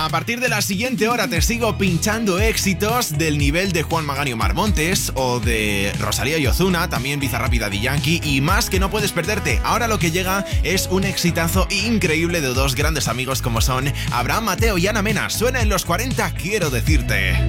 A partir de la siguiente hora te sigo pinchando éxitos del nivel de Juan Magán y Omar Montes o de Rosalía y Ozuna, también Bizarrap y Daddy Yankee y más que no puedes perderte. Ahora lo que llega es un exitazo increíble de dos grandes amigos como son Abraham Mateo y Ana Mena. Suena en los 40, quiero decirte.